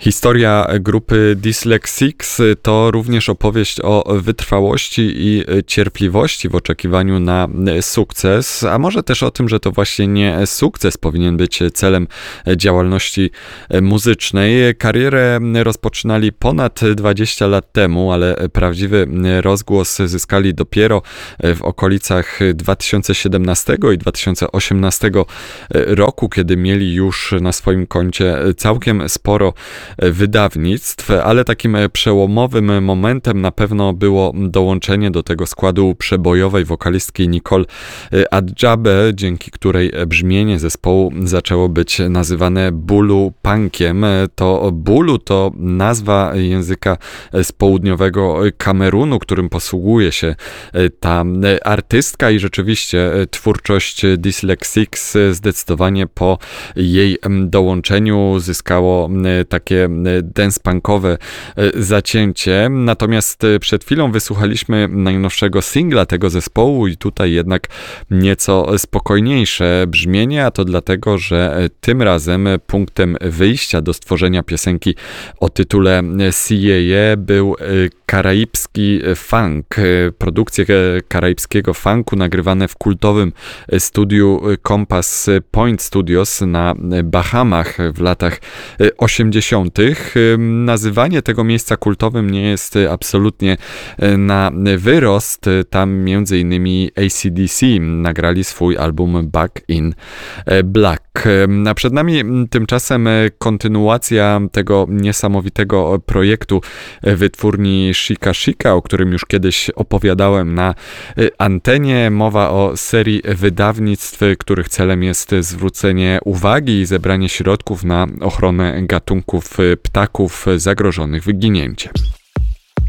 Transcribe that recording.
Historia grupy Dyslexics to również opowieść o wytrwałości i cierpliwości w oczekiwaniu na sukces, a może też o tym, że to właśnie nie sukces powinien być celem działalności muzycznej. Karierę rozpoczynali ponad 20 lat temu, ale prawdziwy rozgłos zyskali dopiero w okolicach 2017 i 2018 roku, kiedy mieli już na swoim koncie całkiem sporo wydawnictw, ale takim przełomowym momentem na pewno było dołączenie do tego składu przebojowej wokalistki Nicole Adjabe, dzięki której brzmienie zespołu zaczęło być nazywane bulu punkiem. To bulu to nazwa języka z południowego Kamerunu, którym posługuje się ta artystka i rzeczywiście twórczość Dyslexics zdecydowanie po jej dołączeniu zyskało takie dance-punkowe zacięcie. Natomiast przed chwilą wysłuchaliśmy najnowszego singla tego zespołu i tutaj jednak nieco spokojniejsze brzmienie, a to dlatego, że tym razem punktem wyjścia do stworzenia piosenki o tytule CAA był karaibski funk. Produkcje karaibskiego funku nagrywane w kultowym studiu Compass Point Studios na Bahamach w latach 80. Nazywanie tego miejsca kultowym nie jest absolutnie na wyrost. Tam między innymi AC/DC nagrali swój album Back in Black. A przed nami tymczasem kontynuacja tego niesamowitego projektu wytwórni Shika Shika, o którym już kiedyś opowiadałem na antenie. Mowa o serii wydawnictw, których celem jest zwrócenie uwagi i zebranie środków na ochronę gatunków ptaków zagrożonych wyginięciem.